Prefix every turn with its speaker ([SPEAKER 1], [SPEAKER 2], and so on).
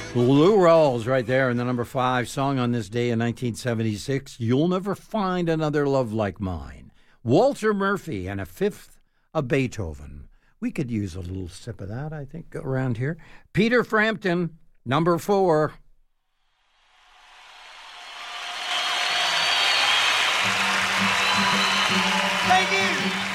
[SPEAKER 1] Lou Rawls right there in the number 5 song on this day in 1976, You'll Never Find Another Love Like Mine. Walter Murphy and a fifth of Beethoven. We could use a little sip of that, I think, around here. Peter Frampton, number 4.
[SPEAKER 2] Thank you.